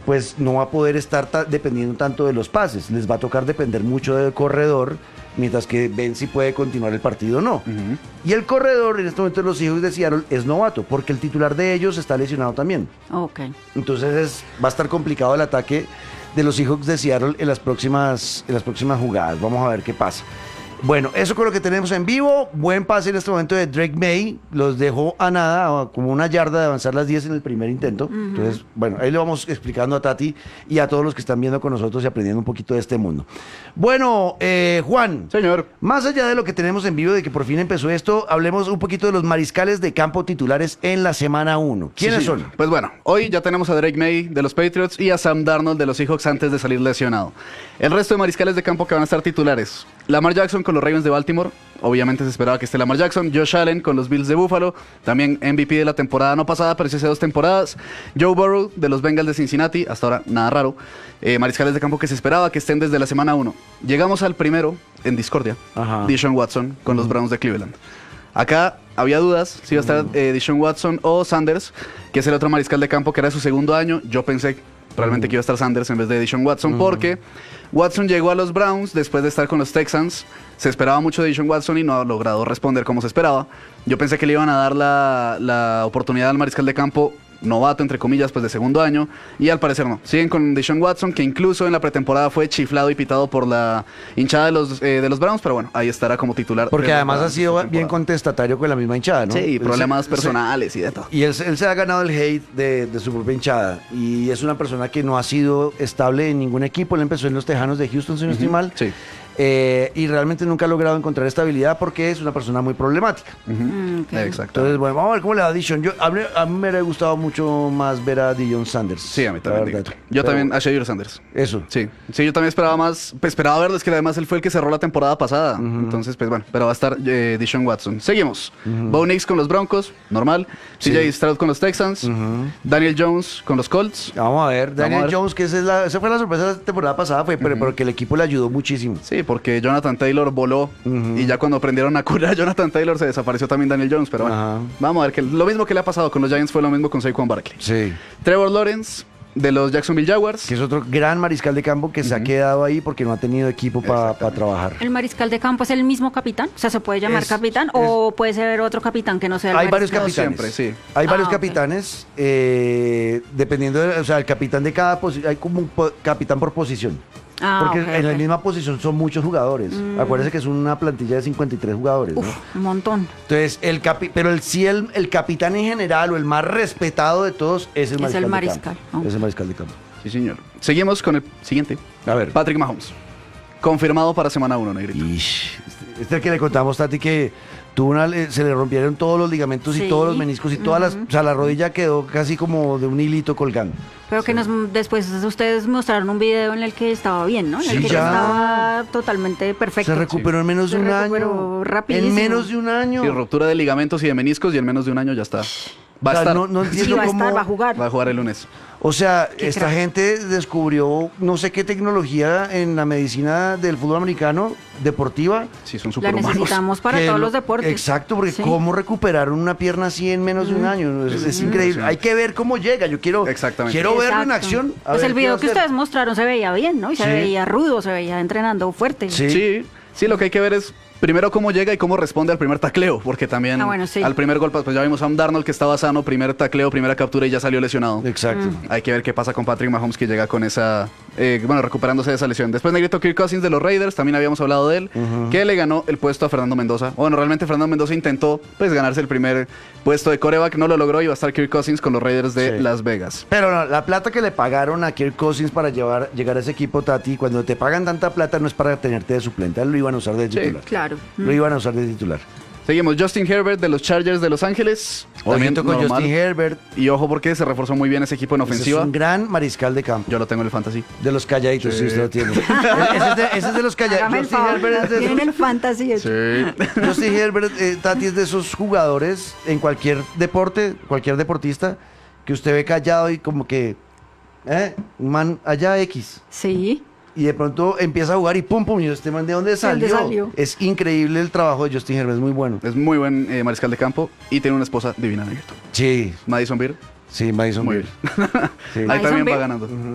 pues no va a poder estar dependiendo tanto de los pases. Les va a tocar depender mucho del corredor, mientras que ven si puede continuar el partido o no. Y el corredor, en este momento, los Seahawks de Seattle es novato, porque el titular de ellos está lesionado también. Ok. Entonces va a estar complicado el ataque de los Seahawks de Seattle en las próximas jugadas. Vamos a ver qué pasa. Bueno, eso con lo que tenemos en vivo. Buen pase en este momento de Drake May. Los dejó a nada, como una yarda de avanzar las 10 en el primer intento. Entonces, bueno, ahí le vamos explicando a Tati y a todos los que están viendo con nosotros y aprendiendo un poquito de este mundo. Bueno, Juan. Señor. Más allá de lo que tenemos en vivo, de que por fin empezó esto, hablemos un poquito de los mariscales de campo titulares en la semana 1. ¿Quiénes son? Pues bueno, hoy ya tenemos a Drake May de los Patriots y a Sam Darnold de los Seahawks antes de salir lesionado. El resto de mariscales de campo que van a estar titulares: Lamar Jackson con los Ravens de Baltimore. Obviamente se esperaba que esté Lamar Jackson. Josh Allen con los Bills de Buffalo, también MVP de la temporada no pasada, pero sí hace 2 temporadas. Joe Burrow de los Bengals de Cincinnati, hasta ahora nada raro. Mariscales de campo que se esperaba que estén desde la semana 1. Llegamos al primero en discordia. Deshaun Watson con los Browns de Cleveland. Acá había dudas si iba a estar Deshaun Watson o Sanders, que es el otro mariscal de campo que era su segundo año. Yo pensé realmente que iba a estar Sanders en vez de Deshaun Watson, porque Watson llegó a los Browns después de estar con los Texans. Se esperaba mucho de Deshaun Watson y no ha logrado responder como se esperaba. Yo pensé que le iban a dar la oportunidad al mariscal de campo novato, entre comillas, pues de segundo año, y al parecer no. Siguen con Deshaun Watson, que incluso en la pretemporada fue chiflado y pitado por la hinchada de los Browns, pero bueno, ahí estará como titular. Porque además ha sido bien contestatario con la misma hinchada, ¿no? Sí, problemas personales y de todo. Y él se ha ganado el hate de su propia hinchada, y es una persona que no ha sido estable en ningún equipo. Él empezó en los Tejanos de Houston, si no estoy mal. Sí. Y realmente nunca ha logrado encontrar estabilidad porque es una persona muy problemática. Okay. Exacto. Entonces, bueno, vamos a ver cómo le va a Deshaun. A mí me hubiera gustado mucho más ver a Deion Sanders. Sí, a mí también. Yo también, a Shedeur Sanders. Eso. Sí, yo también esperaba más, esperaba verlo, es que además él fue el que cerró la temporada pasada. Entonces, pues bueno, pero va a estar Deshaun Watson. Seguimos. Bo Nix con los Broncos, normal. CJ Stroud con los Texans. Daniel Jones con los Colts. Vamos a ver. Daniel Jones, que esa fue la sorpresa de la temporada pasada, pero que el equipo le ayudó muchísimo. Sí, porque Jonathan Taylor voló y ya cuando aprendieron a curar a Jonathan Taylor se desapareció también Daniel Jones, pero bueno, vamos a ver que lo mismo que le ha pasado con los Giants fue lo mismo con Saquon Barkley. Sí. Trevor Lawrence de los Jacksonville Jaguars, que es otro gran mariscal de campo que se ha quedado ahí porque no ha tenido equipo para trabajar. ¿El mariscal de campo es el mismo capitán? O sea, ¿se puede llamar capitán o puede ser otro capitán que no sea el Hay varios mariscal? capitanes. Siempre, sí. Hay varios capitanes, dependiendo, o sea, el capitán de cada posición, hay como un capitán por posición. Porque en la misma posición son muchos jugadores. Acuérdense que es una plantilla de 53 jugadores, ¿no? Un montón. Entonces, pero el capitán en general o el más respetado de todos es el mariscal. Es el mariscal de campo. Sí, señor. Seguimos con el siguiente. A ver. Patrick Mahomes. Confirmado para semana 1, Negrito. Este es el que le contamos, Tati, que se le rompieron todos los ligamentos y todos los meniscos y todas o sea, la rodilla quedó casi como de un hilito colgando. Pero que después ustedes mostraron un video en el que estaba bien, ¿no? En el que estaba totalmente perfecto. Se recuperó en menos de un año. Rapidísimo. En menos de un año. Y ruptura de ligamentos y de meniscos y en menos de un año ya está. Va a estar. No entiendo cómo. Va a jugar. Va a jugar el lunes. O sea, esta gente descubrió no sé qué tecnología en la medicina del fútbol americano deportiva. Sí, son La superhumanos. necesitamos para todos los deportes. Exacto, porque cómo recuperaron una pierna así en menos de un año. Es increíble. Hay que ver cómo llega. Yo quiero verlo en acción. Pues el video que ustedes mostraron se veía bien, ¿no? Y se veía rudo, se veía entrenando fuerte. Sí, lo que hay que ver es primero cómo llega y cómo responde al primer tacleo, porque también al primer golpe, pues ya vimos a Sam Darnold que estaba sano, primer tacleo, primera captura y ya salió lesionado. Exacto. Hay que ver qué pasa con Patrick Mahomes, que llega con esa, recuperándose de esa lesión. Después Negrito, Kirk Cousins de los Raiders, también habíamos hablado de él, que le ganó el puesto a Fernando Mendoza. Bueno, realmente Fernando Mendoza intentó pues ganarse el primer puesto de quarterback, no lo logró y va a estar Kirk Cousins con los Raiders de Las Vegas. Pero no, la plata que le pagaron a Kirk Cousins para llegar a ese equipo, Tati, cuando te pagan tanta plata no es para tenerte de suplente, lo iban a usar de titular. Claro. Lo iban a usar de titular. Seguimos, Justin Herbert de los Chargers de Los Ángeles. También con Justin Herbert. Y ojo porque se reforzó muy bien ese equipo en ofensiva. Es un gran mariscal de campo. Yo lo tengo en el fantasy. De los calladitos, sí usted lo tiene. Ese es de los calladitos. Justin Herbert es de esos. Tienen el fantasy. Sí. Justin Herbert, Tati, es de esos jugadores en cualquier deporte, cualquier deportista, que usted ve callado y como que, un man allá X. Sí. Y de pronto empieza a jugar y pum, pum, y este man, ¿de dónde salió? Es increíble el trabajo de Justin Herbert, es muy bueno. Es muy buen mariscal de campo y tiene una esposa divina, Negrito. Sí. Madison Beer. Sí, Madison Beer. Sí. Ahí también va ganando.